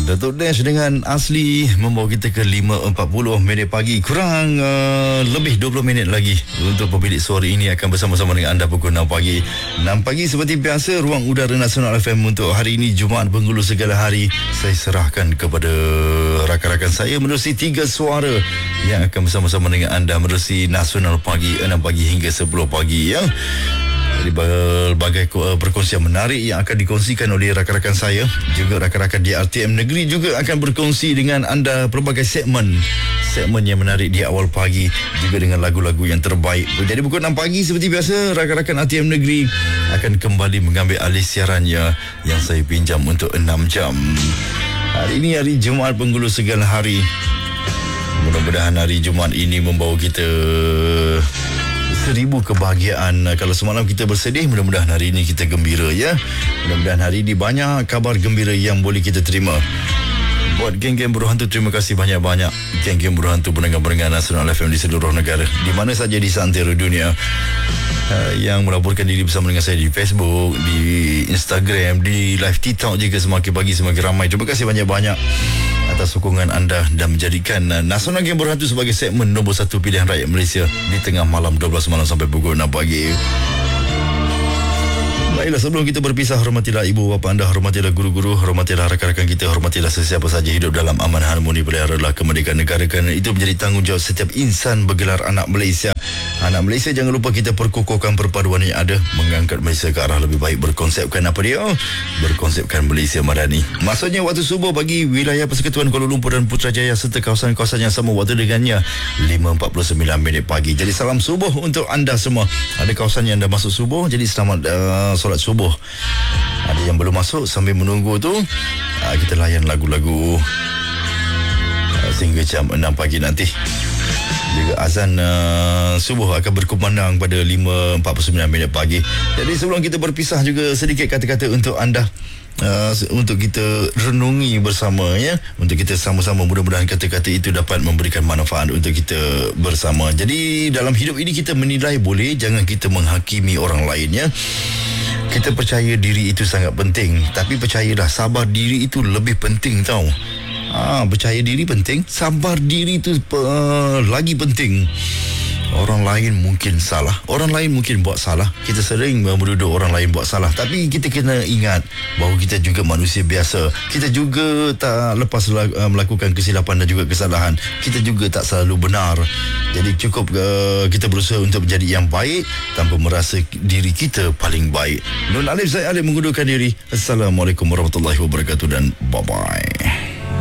Datuk Dash dengan Asli membawa kita ke 5.40 minit pagi. Kurang lebih 20 minit lagi untuk pemilik suara ini akan bersama-sama dengan anda pukul 6 pagi. 6 pagi seperti biasa, Ruang Udara Nasional FM untuk hari ini Jumaat Penghulu Segala Hari. Saya serahkan kepada rakan-rakan saya menerusi 3 suara yang akan bersama-sama dengan anda menerusi Nasional Pagi 6 pagi hingga 10 pagi ya. Jadi berbagai perkongsian menarik yang akan dikongsikan oleh rakan-rakan saya, juga rakan-rakan di RTM Negeri juga akan berkongsi dengan anda pelbagai segmen yang menarik di awal pagi, juga dengan lagu-lagu yang terbaik. Jadi pukul 6 pagi seperti biasa, rakan-rakan RTM Negeri akan kembali mengambil alih siarannya yang saya pinjam untuk 6 jam. Hari ini hari Jumaat Penghulu Segala Hari. Mudah-mudahan hari Jumaat ini membawa kita 1000 kebahagiaan. Kalau semalam kita bersedih, mudah-mudahan hari ini kita gembira ya. Mudah-mudahan hari ini banyak kabar gembira yang boleh kita terima. Buat geng-geng buruh hantu, terima kasih banyak-banyak. Geng-geng buruh hantu pendengar-pendengar Nasional FM di seluruh negara, di mana saja di seantero dunia, yang melaporkan diri bersama dengan saya di Facebook, di Instagram, di live TikTok juga. Semakin pagi semakin ramai. Terima kasih banyak-banyak atas sokongan anda dan menjadikan Nasional Geng Berhantu sebagai segmen nombor 1 pilihan rakyat Malaysia di tengah malam 12 malam sampai pukul 6 pagi. Baiklah, sebelum kita berpisah, hormatilah ibu bapa anda, hormatilah guru-guru, hormatilah rakan-rakan kita, hormatilah sesiapa saja hidup dalam aman harmoni, peliharalah kemerdekaan negara, kerana itu menjadi tanggungjawab setiap insan bergelar anak Malaysia. Anak Malaysia, jangan lupa kita perkukuhkan perpaduan yang ada, mengangkat Malaysia ke arah lebih baik, berkonsepkan apa dia? Berkonsepkan Malaysia Madani. Maksudnya waktu subuh bagi wilayah Persekutuan Kuala Lumpur dan Putrajaya serta kawasan-kawasan yang sama waktu dengannya 5.49 minit pagi. Jadi salam subuh untuk anda semua. Ada kawasan yang dah masuk subuh, jadi selamat solat subuh. Ada yang belum masuk, sambil menunggu tu kita layan lagu-lagu sehingga jam 6 pagi nanti. Juga azan subuh akan berkumandang pada 5.49 minit pagi. Jadi sebelum kita berpisah, juga sedikit kata-kata untuk anda, untuk kita renungi bersama ya, untuk kita sama-sama, mudah-mudahan kata-kata itu dapat memberikan manfaat untuk kita bersama. Jadi dalam hidup ini kita menilai boleh, jangan kita menghakimi orang lain ya. Kita percaya diri itu sangat penting, tapi percayalah sabar diri itu lebih penting tau. Percaya diri penting, sabar diri itu lagi penting. Orang lain mungkin salah, orang lain mungkin buat salah. Kita sering menuduh orang lain buat salah, tapi kita kena ingat bahawa kita juga manusia biasa. Kita juga tak lepas melakukan kesilapan dan juga kesalahan. Kita juga tak selalu benar. Jadi cukup kita berusaha untuk menjadi yang baik tanpa merasa diri kita paling baik. Nun Alif, saya Alif mengundurkan diri. Assalamualaikum warahmatullahi wabarakatuh dan bye-bye.